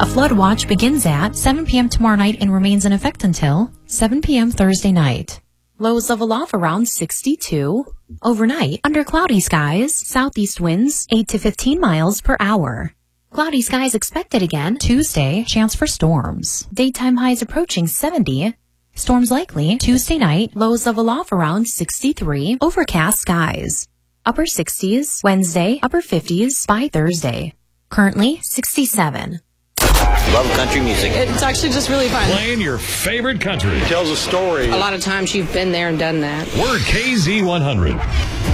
A flood watch begins at 7 p.m. tomorrow night and remains in effect until 7 p.m. Thursday night. Lows level off around 62. Overnight, under cloudy skies, southeast winds 8 to 15 miles per hour. Cloudy skies expected again Tuesday, chance for storms. Daytime highs approaching 70. Storms likely Tuesday night, lows level off around 63. Overcast skies. Upper 60s, Wednesday, upper 50s by Thursday. Currently 67. Love country music. It's actually just really fun. Playing your favorite country. Tells a story. A lot of times you've been there and done that. We're KZ100.